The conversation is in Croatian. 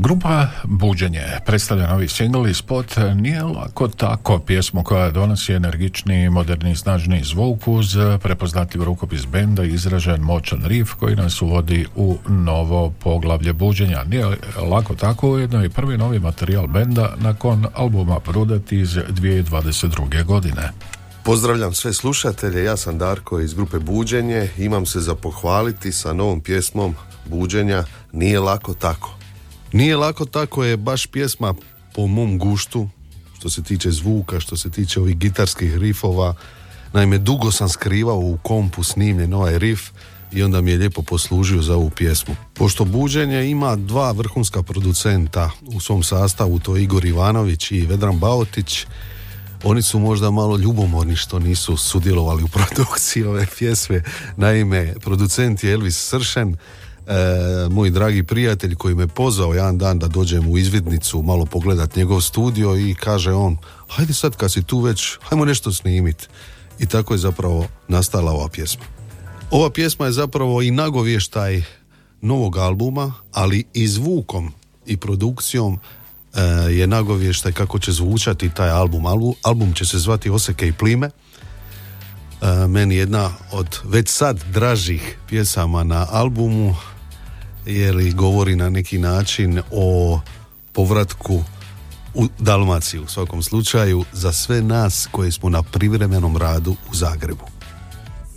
Grupa Buđenje predstavlja novi singl i spot Nije lako tako, pjesmu koja donosi energični, moderni i snažni zvuk uz prepoznatljiv rukopis benda i izražen moćan riff koji nas uvodi u novo poglavlje buđenja. Nije lako tako ujedno i prvi novi materijal benda nakon albuma Prudet iz 2022. godine. Pozdravljam sve slušatelje, ja sam Darko iz grupe Buđenje, imam se za pohvaliti sa novom pjesmom Buđenja Nije lako tako. Nije lako tako je baš pjesma po mom guštu, što se tiče zvuka, što se tiče ovih gitarskih rifova. Naime, dugo sam skrivao u kompu snimljen ovaj riff i onda mi je lijepo poslužio za ovu pjesmu. Pošto Buđenje ima dva vrhunska producenta u svom sastavu, to je Igor Ivanović i Vedran Baotić, oni su možda malo ljubomorni što nisu sudjelovali u produkciji ove pjesme. Naime, producent je Elvis Sršen, moj dragi prijatelj koji me pozvao jedan dan da dođem u izvidnicu malo pogledat njegov studio i kaže on, hajde sad kad si tu već, hajmo nešto snimit. I tako je zapravo nastala ova pjesma. Ova pjesma je zapravo i nagovještaj novog albuma, ali i zvukom i produkcijom je nagovještaj kako će zvučati taj album. Album će se zvati Oseke i plime. Meni jedna od već sad dražih pjesama na albumu, jer govori na neki način o povratku u Dalmaciju, u svakom slučaju za sve nas koji smo na privremenom radu u Zagrebu.